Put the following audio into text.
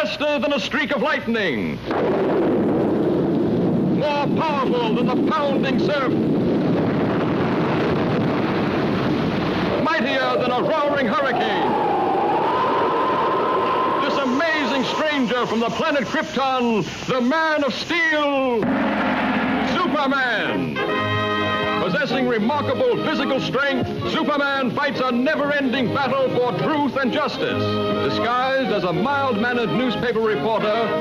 faster than a streak of lightning, more powerful than the pounding surf, mightier than a roaring hurricane. This amazing stranger from the planet Krypton, the Man of Steel, Superman. Possessing remarkable physical strength, Superman fights a never-ending battle for truth and justice. Disguised as a mild-mannered newspaper reporter,